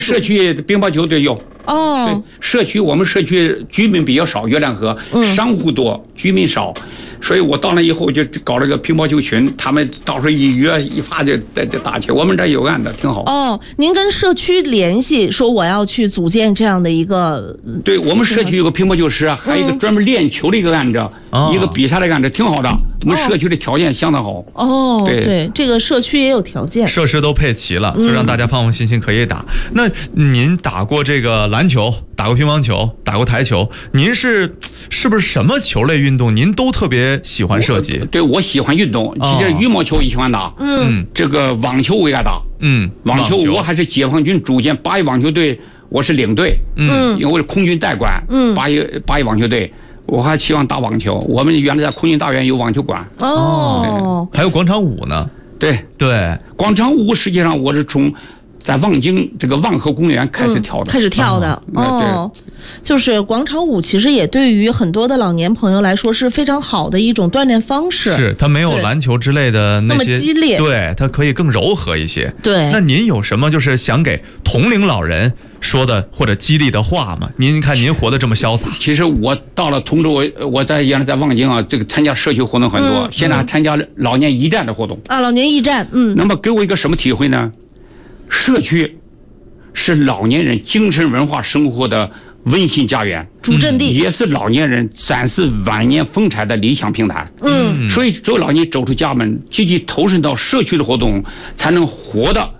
社区乒乓球队有。 哦， 对，我们社区居民比较少，月亮河商户多，居民少，所以我到那以后就搞了个乒乓球群，他们到时候一约一发就打起。我们这有案的挺好。 哦，您跟社区联系说我要去组建这样的一个。 对，我们社区有个乒乓球室啊，还有一个专门练球的一个案子，一个比赛的案子，挺好的。我们社区的条件相当好。 哦，对，这个社区也有条件， 设施都配齐了，就让大家放放心心可以打。那您打过这个篮球，打过乒乓球，打过台球，您是不是什么球类运动您都特别喜欢射击？ 对，我喜欢运动，其实羽毛球也喜欢打，这个网球我也爱打，网球我还是解放军组建8一网球队，我是领队，因为我是空军代管，8一网球队。我还希望打网球，我们原来在空军大院有网球馆。 哦， 还有广场舞呢。 对，广场舞实际上我是从在望京这个望河公园开始跳的。 哦，就是广场舞其实也对于很多的老年朋友来说是非常好的一种锻炼方式。 是，它没有篮球之类的那些么激烈， 对，它可以更柔和一些。 对， 那您有什么就是想给同龄老人说的或者激励的话吗？您看您活得这么潇洒。 其实我到了通州，我原来在望京啊，这个参加社区活动很多，现在还参加老年驿站的活动啊，老年驿站， 那么给我一个什么体会呢？社区是老年人精神文化生活的温馨家园， 主阵地， 也是老年人展示晚年风采的理想平台。所以只有老年走出家门，积极投身到社区的活动，才能活得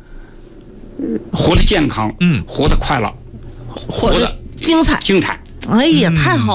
健康，活得快乐，活得精彩。 精彩。 哎呀，太好了。